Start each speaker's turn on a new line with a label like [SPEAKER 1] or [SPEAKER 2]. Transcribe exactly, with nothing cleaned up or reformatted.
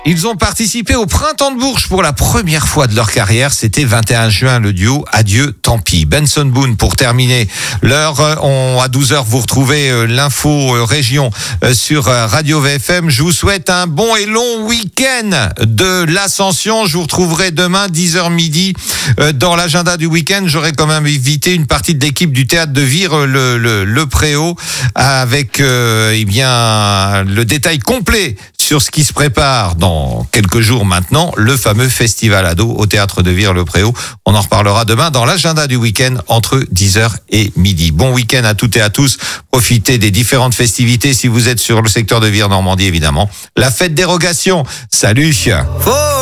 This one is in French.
[SPEAKER 1] Ils ont participé au Printemps de Bourges pour la première fois de leur carrière. C'était vingt et un juin, le duo Adieu, tant pis. Benson Boone pour terminer l'heure. On, à douze heures, vous retrouvez l'info région sur Radio V F M. Je vous souhaite un bon et long week-end de l'Ascension. Je vous retrouverai demain, dix heures midi. Dans l'agenda du week-end, j'aurai quand même invité une partie de l'équipe du théâtre de Vire, le, le, le Préau, avec euh, eh bien le détail complet sur ce qui se prépare dans quelques jours maintenant, le fameux festival ado au théâtre de Vire-le-Préau. On en reparlera demain dans l'agenda du week-end entre dix heures et midi. Bon week-end à toutes et à tous. Profitez des différentes festivités si vous êtes sur le secteur de Vire-Normandie, évidemment. La fête dérogation. Salut.